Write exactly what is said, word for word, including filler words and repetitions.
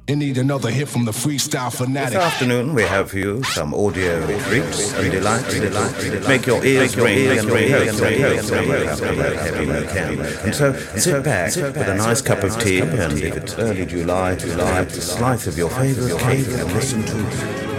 You need another hit from the freestyle fanatic. This afternoon we have for you some audio treats and delights. Make your ears ring and rehearse and so sit back with a nice cup of tea, and if it's early July, light a slice of your favourite cake and listen to